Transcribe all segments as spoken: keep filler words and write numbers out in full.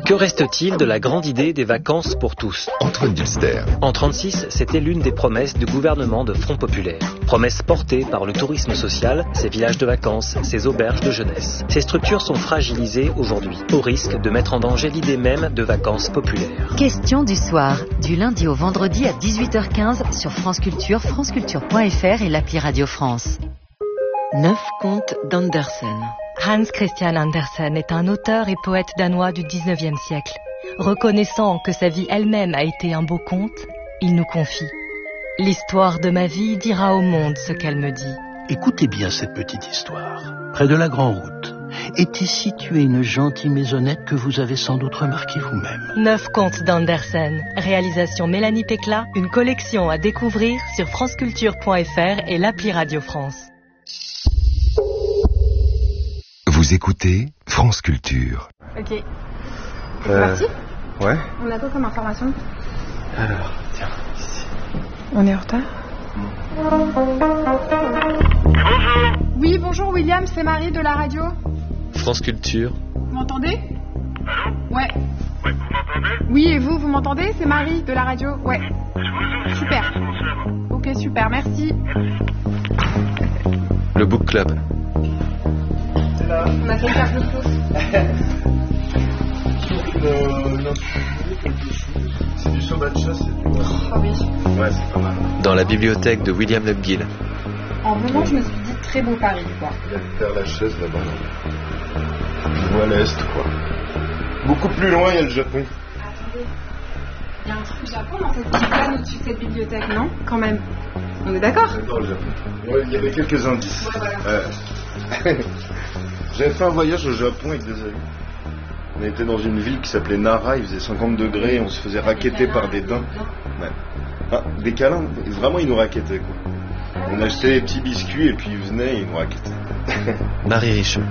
Que reste-t-il de la grande idée des vacances pour tous ? Antoine Dulster. En trente-six, c'était l'une des promesses du gouvernement de Front Populaire. Promesse portée par le tourisme social, ces villages de vacances, ces auberges de jeunesse. Ces structures sont fragilisées aujourd'hui, au risque de mettre en danger l'idée même de vacances populaires. Question du soir, du lundi au vendredi à dix-huit heures quinze sur France Culture, franceculture point f r et l'appli Radio France. Neuf contes d'Andersen. Hans Christian Andersen est un auteur et poète danois du dix-neuvième siècle. Reconnaissant que sa vie elle-même a été un beau conte, il nous confie « L'histoire de ma vie dira au monde ce qu'elle me dit. » Écoutez bien cette petite histoire. Près de la Grande Route était située une gentille maisonnette que vous avez sans doute remarquée vous-même. Neuf contes d'Andersen. Réalisation Mélanie Pécla, une collection à découvrir sur franceculture point f r et l'appli Radio France. Vous écoutez France Culture. Ok. C'est Euh, parti ? Ouais. On a quoi comme information ? Alors, tiens, ici. On est en retard ? Oui, bonjour William, c'est Marie de la radio. France Culture. Vous m'entendez ? Ouais. Ouais, vous m'entendez ? Oui, et vous, vous m'entendez ? C'est Marie de la radio. Ouais. Super. Ok, super, merci. Le Book Club. On a fait faire quelque chose. C'est du sobacha, c'est du... Oh oui. Ouais, c'est pas mal. Dans la bibliothèque de William Lebguil. En venant, je me suis dit très beau Paris, quoi. Il y a le Père Lachaise là-bas. Je vois l'Est, quoi. Beaucoup plus loin, il y a le Japon. Attendez. Il y a un truc Japon dans cette bibliothèque, au-dessus de cette bibliothèque, non ? Quand même. On est d'accord ? J'adore le Japon. Ouais, il y avait quelques indices. Ouais, voilà. Ouais. J'avais fait un voyage au Japon avec des amis. On était dans une ville qui s'appelait Nara, il faisait cinquante degrés et on se faisait racketter par des daims. Ouais. Ah, des câlins, vraiment ils nous rackettaient quoi. On achetait des petits biscuits et puis ils venaient et ils nous rackettaient. Marie Richaud.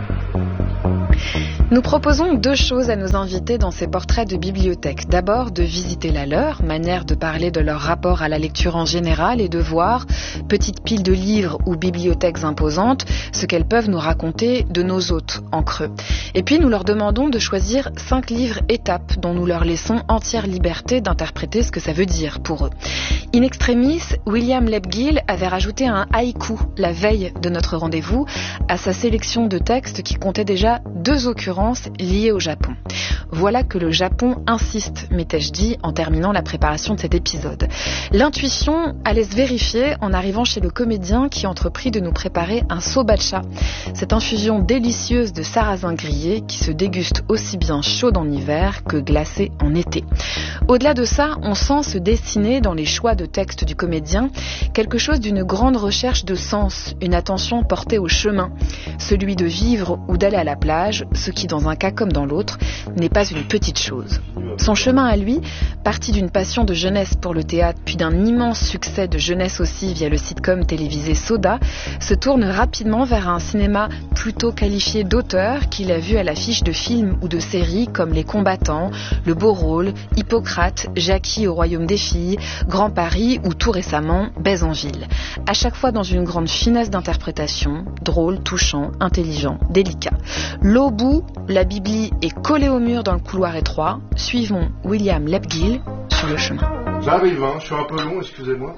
Nous proposons deux choses à nos invités dans ces portraits de bibliothèque. D'abord, de visiter la leur, manière de parler de leur rapport à la lecture en général et de voir, petites piles de livres ou bibliothèques imposantes, ce qu'elles peuvent nous raconter de nos hôtes en creux. Et puis, nous leur demandons de choisir cinq livres étapes dont nous leur laissons entière liberté d'interpréter ce que ça veut dire pour eux. In extremis, William Lebguil avait rajouté un haïku la veille de notre rendez-vous à sa sélection de textes qui comptait déjà deux occurrences liées au Japon. Voilà que le Japon insiste, m'étais-je dit en terminant la préparation de cet épisode. L'intuition allait se vérifier en arrivant chez le comédien qui entreprit de nous préparer un sobacha, cette infusion délicieuse de sarrasin grillé qui se déguste aussi bien chaude en hiver que glacée en été. Au-delà de ça, on sent se dessiner dans les choix de texte du comédien quelque chose d'une grande recherche de sens, une attention portée au chemin, celui de vivre ou d'aller à la plage, ce qui dans un cas comme dans l'autre n'est pas une petite chose. Son chemin à lui, parti d'une passion de jeunesse pour le théâtre puis d'un immense succès de jeunesse aussi via le sitcom télévisé Soda, se tourne rapidement vers un cinéma plutôt qualifié d'auteur qu'il a vu à l'affiche de films ou de séries comme Les Combattants, Le Beau Rôle, Hippocrate, Jackie au Royaume des Filles, Grand Paris ou tout récemment Baise en Ville. À chaque fois dans une grande finesse d'interprétation, drôle, touchant, intelligent, délicat. L'Au-bout, la Bibli est collée au mur dans le couloir étroit. Suivons William Lebguil sur le chemin. J'arrive, hein, je suis un peu long, excusez-moi.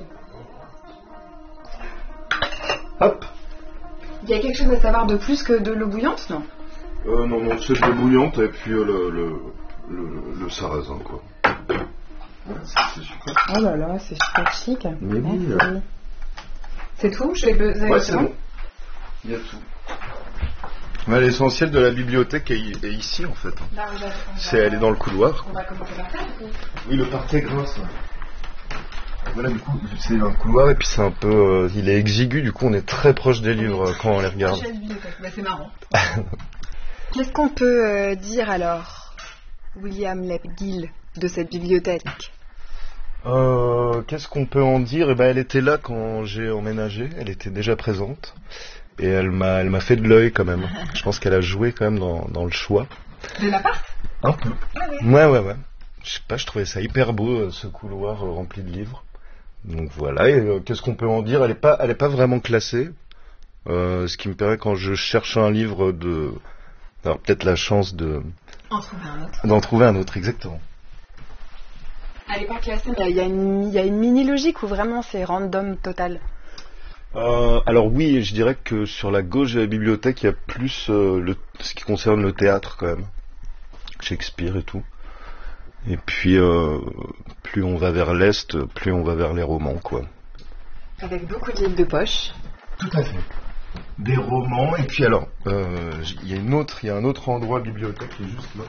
Hop. Il y a quelque chose à savoir de plus que de l'eau bouillante, non ? Euh, non, non, c'est de l'eau bouillante et puis euh, le, le, le, le sarrasin, quoi. Ouais, c'est, c'est super. Oh là là, c'est super chic. Mais oui, Merci. euh... C'est tout ? Je vais be- Ouais, c'est bon. Il y a tout. Ouais, l'essentiel de la bibliothèque est, est ici, en fait. Bah, on va- on va- C'est aller dans le couloir. On va commencer par ça, du coup. Oui, le parquet grince. Voilà, du coup, c'est un couloir et puis c'est un peu... Euh, il est exigu, du coup on est très proche des livres euh, quand on les regarde. Bah, c'est marrant. Qu'est-ce qu'on peut euh, dire alors, William Lebguil, de cette bibliothèque ? Euh, qu'est-ce qu'on peut en dire ? Eh ben, elle était là quand j'ai emménagé, elle était déjà présente. Et elle m'a, elle m'a fait de l'œil quand même. Je pense qu'elle a joué quand même dans, dans le choix. De l'appart ? Un peu. Ah ouais. Ouais, ouais, ouais. Je sais pas, je trouvais ça hyper beau, euh, ce couloir euh, rempli de livres. Donc voilà, et euh, qu'est-ce qu'on peut en dire ? Elle est pas, elle est pas vraiment classée. Euh, ce qui me permet, quand je cherche un livre de... Alors peut-être la chance de... En trouver un autre. D'en trouver un autre, exactement. À l'époque, il y a une, il y a une mini-logique ou vraiment c'est random total? Euh, alors oui, je dirais que sur la gauche de la bibliothèque, il y a plus euh, le, ce qui concerne le théâtre quand même. Shakespeare et tout. Et puis, euh, plus on va vers l'Est, plus on va vers les romans, quoi. Avec beaucoup de livres de poche. Tout à fait. Des romans, et puis alors, euh, il y a une autre, il y a un autre endroit bibliothèque qui est juste là.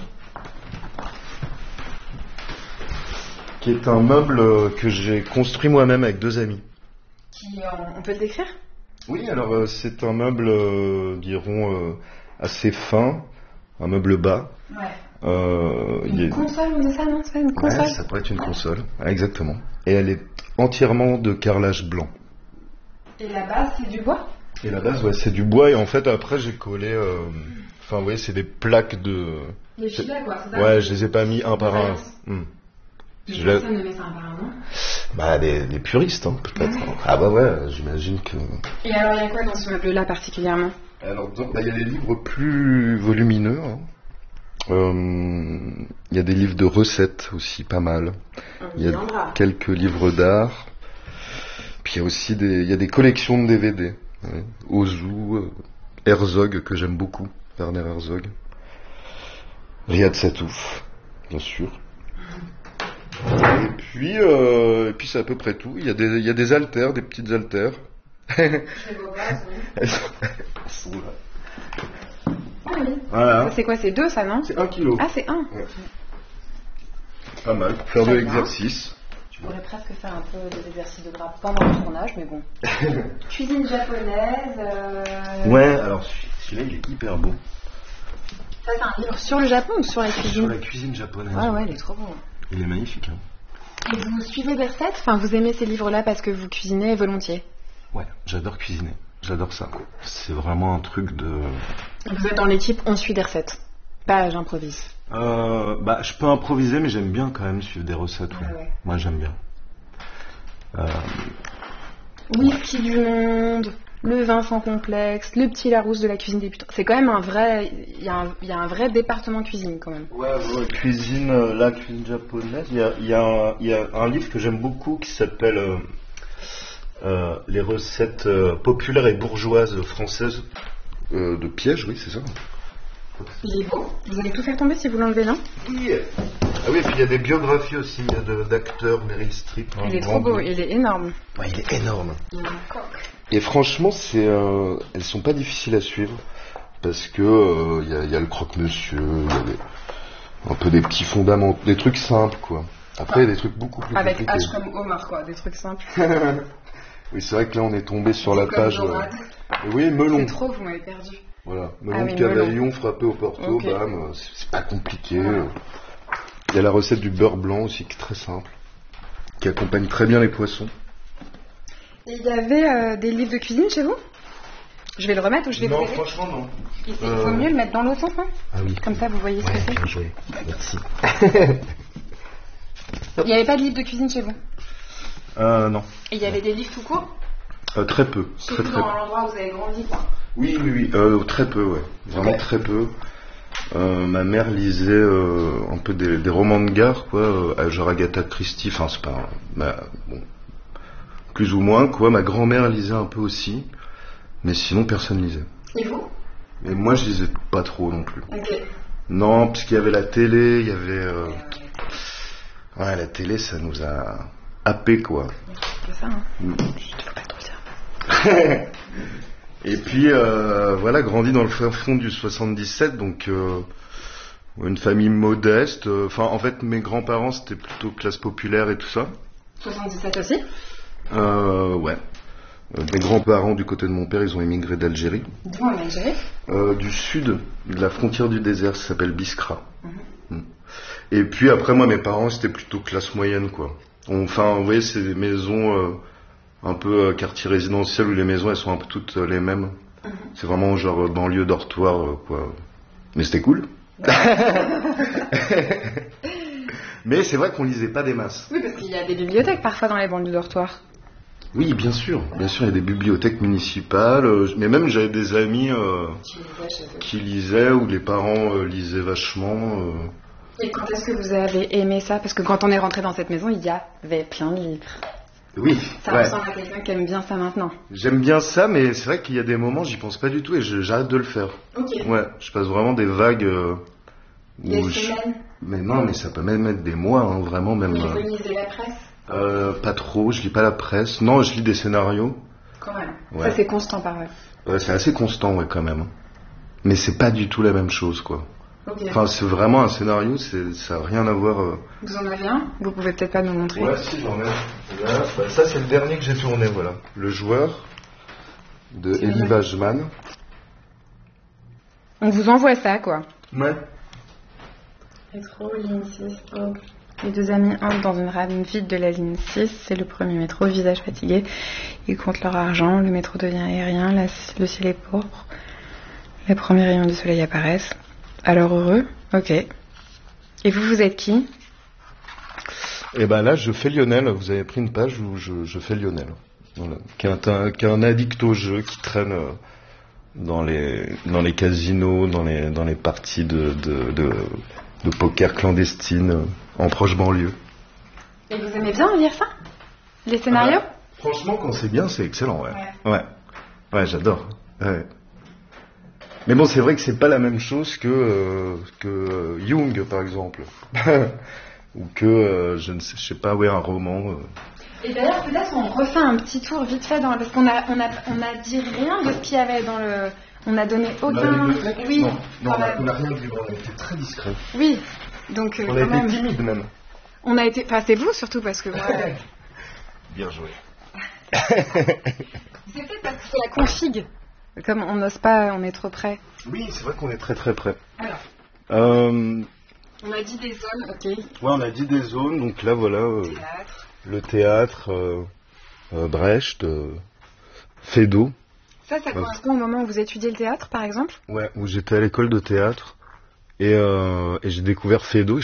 Qui est un meuble que j'ai construit moi-même avec deux amis. Qui, euh, on peut le décrire? Oui, alors euh, c'est un meuble, euh, dirons, euh, assez fin, un meuble bas. Ouais. Euh, une il est... console, on dit ça, non? C'est une console? Ouais, ça pourrait être une console, ouais, exactement. Et elle est entièrement de carrelage blanc. Et la base, c'est du bois? Et la base, ouais, c'est du bois, et en fait, après, j'ai collé... Euh... Enfin, vous voyez, c'est des plaques de... Les filets, quoi, c'est ça? Ouais, je les ai pas mis un par un. Hum. Je personne ne met ça un par un, non? Bah, des, des puristes, hein, peut-être. Mmh. Ah bah ouais, j'imagine que... Et alors, il y a quoi dans ce meuble-là, particulièrement? Alors, il bah, y a des livres plus volumineux, hein. Euh, il y a des livres de recettes aussi, pas mal. Il y a quelques livres d'art. Puis il y a aussi des, il y a des collections de D V D. Ouais. Ozu, euh, Herzog, que j'aime beaucoup, Werner Herzog. Riyad Satouf, bien sûr. Et puis, euh, et puis c'est à peu près tout. Il y a des, il y a des haltères, des petites haltères. Elles sont là. Ah oui. Voilà. C'est quoi, c'est deux ça, non? C'est un kilo. Ah, c'est un. Ouais. Pas mal pour faire Très de bien. l'exercice. Je pourrais presque faire un peu des exercices de gras pendant le tournage, mais bon. Cuisine japonaise. Euh... Ouais, alors celui-là il est hyper beau. Ça, c'est un livre sur le Japon ou sur la cuisine? Sur la cuisine japonaise. Ah ouais, il est trop beau. Il est magnifique. Hein. Et vous suivez des recettes? Enfin, vous aimez ces livres-là parce que vous cuisinez volontiers? Ouais, j'adore cuisiner. J'adore ça. C'est vraiment un truc de... Vous êtes dans l'équipe, on suit des recettes. Pas j'improvise. Euh, bah, je peux improviser, mais j'aime bien quand même suivre des recettes. Ouais. Ah ouais. Moi, j'aime bien. Euh... Whisky du monde, le vin sans complexe, le petit Larousse de la cuisine des putains. C'est quand même un vrai... Il y, y a un vrai département cuisine quand même. Ouais, ouais, cuisine, euh, la cuisine japonaise. Il y a, y, a y a un livre que j'aime beaucoup qui s'appelle... Euh, Euh, les recettes euh, populaires et bourgeoises françaises euh, de piège, oui, c'est ça. Il est beau. Vous allez tout faire tomber si vous l'enlevez là? Oui. Ah oui, et puis il y a des biographies aussi de, d'acteurs, Meryl Streep. Hein, il est trop beau, il est énorme. Ouais, il est énorme. Il a un coq. Et franchement, c'est, euh, elles sont pas difficiles à suivre parce que il euh, y, y a le croque-monsieur, il y a des, un peu des petits fondamentaux, des trucs simples quoi. Après, il y a des trucs beaucoup plus avec compliqués. H comme Omar quoi, des trucs simples. Oui, c'est vrai que là, on est tombé sur la comme page. Euh... Oui, melon. C'est trop, vous m'avez perdu. Voilà, melon ah, de oui, cavaillon frappé au porto, okay. Bam, c'est, c'est pas compliqué. Voilà. Il y a la recette du beurre blanc aussi, qui est très simple, qui accompagne très bien les poissons. Et il y avait euh, des livres de cuisine chez vous? Je vais le remettre ou je vais non, le Non, franchement, non. Il faut euh... mieux le mettre dans l'autre sens, hein? Ah oui. Comme ça, vous voyez ce ouais, que c'est. Bien joué. Merci. Il n'y avait pas de livre de cuisine chez vous? Euh, non. Et il y avait des livres tout court? Euh, très peu. Surtout très, très dans peu. l'endroit où vous avez grandi, quoi. Oui, oui, oui. Euh, très peu, ouais. Vraiment okay. Très peu. Euh, ma mère lisait euh, un peu des, des romans de gare, quoi. Euh, genre Agatha Christie. Enfin, c'est pas... Bah, bon, plus ou moins, quoi. Ma grand-mère lisait un peu aussi. Mais sinon, personne lisait. Et vous? Et moi, je lisais pas trop non plus. Ok. Non, parce qu'il y avait la télé, il y avait... Euh... Ouais, la télé, ça nous a happé, quoi. C'est ça, hein. Mm. Je te pas trop dire. Et puis, euh, voilà, grandi dans le fin fond du soixante-dix-sept, donc euh, une famille modeste. Enfin, euh, en fait, mes grands-parents, c'était plutôt classe populaire et tout ça. soixante-dix-sept aussi? Euh, ouais. Euh, mes grands-parents, du côté de mon père, ils ont émigré d'Algérie. D'où en Algérie? euh, Du sud, de la frontière du désert, ça s'appelle Biskra. Mm-hmm. Mm. Et puis après, moi, mes parents, c'était plutôt classe moyenne, quoi. Enfin, vous voyez, c'est des maisons euh, un peu euh, quartier résidentiel où les maisons, elles sont un peu toutes euh, les mêmes. Mm-hmm. C'est vraiment genre euh, banlieue, dortoir, euh, quoi. Mais c'était cool. Mais c'est vrai qu'on lisait pas des masses. Oui, parce qu'il y a des bibliothèques parfois dans les banlieues dortoirs. Oui, bien sûr. Bien sûr, il y a des bibliothèques municipales. euh, Mais même, j'avais des amis euh, qui lisaient, ou les parents euh, lisaient vachement. euh. Et quand est-ce que vous avez aimé ça? Parce que quand on est rentré dans cette maison, il y avait plein de livres. Oui, Ça ouais. ressemble à quelqu'un qui aime bien ça maintenant. J'aime bien ça, mais c'est vrai qu'il y a des moments, j'y pense pas du tout et je- j'arrête de le faire. Ok. Ouais, je passe vraiment des vagues euh, où Des je- semaines. Mais non, mais ça peut même mettre des mois, hein, vraiment même. Et euh, vous lisez la presse? euh, pas trop, je lis pas la presse. Non, je lis des scénarios. Quand même. Ouais. Ça c'est constant par vrai. Ouais, c'est assez constant, ouais, quand même. Mais c'est pas du tout la même chose, quoi. Ok. Enfin, c'est vraiment un scénario, c'est, ça n'a rien à voir. euh. Vous en avez un? Vous pouvez peut-être pas nous montrer. Ouais, si, j'en ai. Là, bah, ça, c'est le dernier que j'ai tourné, voilà. Le joueur de C'est Elie vrai. Wajman. On vous envoie ça quoi. Ouais. Métro, ligne six, Aube. Les deux amis entrent dans une rame vide de la ligne six. C'est le premier métro, visage fatigué. Ils comptent leur argent. Le métro devient aérien. La- le ciel est pourpre. Les premiers rayons du soleil apparaissent. Alors heureux? Ok. Et vous, vous êtes qui? Et ben là, je fais Lionel. Vous avez pris une page où je, je fais Lionel. Voilà. Qui est un, qui est un addict au jeu, qui traîne euh, dans les, dans les casinos, dans les, dans les parties de, de, de, de poker clandestines euh, en proche banlieue. Et vous aimez bien lire ça? Les scénarios? Ah bah, franchement, quand c'est bien, c'est excellent, ouais. Ouais, ouais, ouais, j'adore. Ouais. Mais bon, c'est vrai que c'est pas la même chose que, euh, que euh, Jung, par exemple. Ou que, euh, je ne sais, je sais pas, ouais, un roman. euh. Et d'ailleurs, peut-être on refait un petit tour vite fait dans... parce qu'on a, on a, on a dit rien de ce qu'il y avait dans le... On a donné aucun... Oui, Non, non, quand même. on n'a rien dit, on a été très discret. Oui, donc euh, On a quand été même. timide même. On a été... Enfin, c'est vous surtout parce que... ouais. Bien joué. C'est peut-être parce que c'est la config. Comme on n'ose pas, on est trop près. Oui, c'est vrai qu'on est très très près. Alors, Euh, on a dit des zones, ok. ouais, on a dit des zones, donc là voilà, euh, Théâtre. le théâtre, euh, euh, Brecht, euh, Feydeau, Ça, ça correspond au moment où vous étudiez le théâtre, par exemple? ouais, où j'étais à l'école de théâtre et, euh, et j'ai découvert Feydeau.